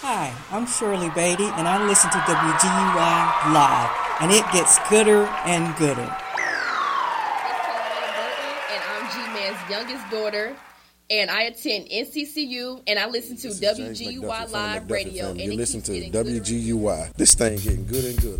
Hi, I'm Shirley Beatty, and I listen to WGUI Live, and it gets gooder and gooder. It's Talaya Burton, and I'm G-Man's youngest daughter, and I attend NCCU, and I listen to WGUI Live Radio. And you listen to WGUI. This thing getting good and gooder.